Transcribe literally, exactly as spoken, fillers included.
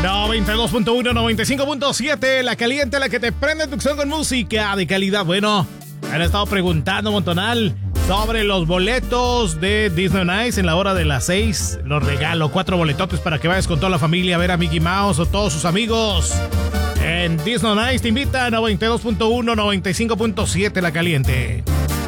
noventa y dos punto uno, noventa y cinco punto siete, la caliente, la que te prende tu acción con música de calidad. Bueno, han estado preguntando montonal sobre los boletos de Disney on Ice en la hora de las seis. Los regalo, cuatro boletotes para que vayas con toda la familia a ver a Mickey Mouse o todos sus amigos. En Disney on Ice te invita a noventa y dos punto uno, noventa y cinco punto siete, la caliente.